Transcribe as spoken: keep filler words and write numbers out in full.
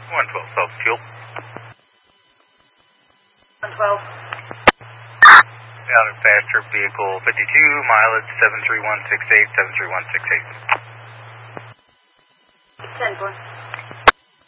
one twelve, South Fuel. one twelve. Out of faster vehicle fifty-two, mileage seven three one six eight, seven three one six eight. ten four.